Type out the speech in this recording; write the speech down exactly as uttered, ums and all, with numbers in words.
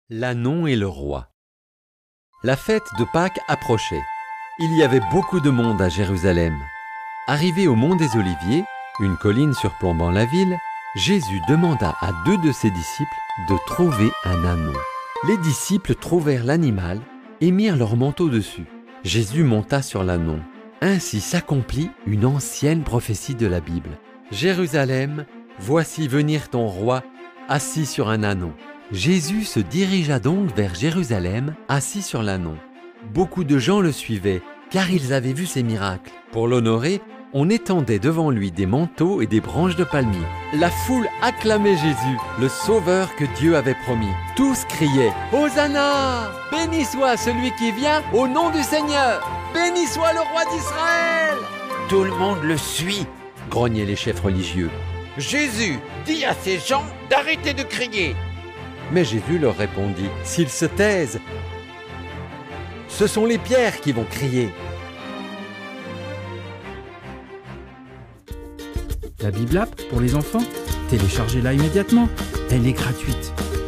L'ânon et le roi. La fête de Pâques approchait. Il y avait beaucoup de monde à Jérusalem. Arrivé au mont des Oliviers, une colline surplombant la ville, Jésus demanda à deux de ses disciples de trouver un ânon. Les disciples trouvèrent l'animal et mirent leur manteau dessus. Jésus monta sur l'ânon. Ainsi s'accomplit une ancienne prophétie de la Bible. Jérusalem, voici venir ton roi, assis sur un ânon. Jésus se dirigea donc vers Jérusalem, assis sur l'ânon. Beaucoup de gens le suivaient, car ils avaient vu ses miracles. Pour l'honorer, on étendait devant lui des manteaux et des branches de palmier. La foule acclamait Jésus, le sauveur que Dieu avait promis. Tous criaient « Hosanna ! Béni soit celui qui vient au nom du Seigneur ! Béni soit le roi d'Israël !» Tout le monde le suit, grognaient les chefs religieux. Jésus, dis à ces gens d'arrêter de crier. Mais Jésus leur répondit « S'ils se taisent, ce sont les pierres qui vont crier. » La Bible App pour les enfants, téléchargez-la immédiatement. Elle est gratuite.